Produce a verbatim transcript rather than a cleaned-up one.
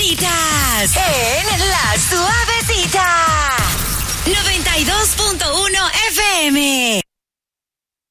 Suavecitas. En La Suavecita. noventa y dos punto uno F M.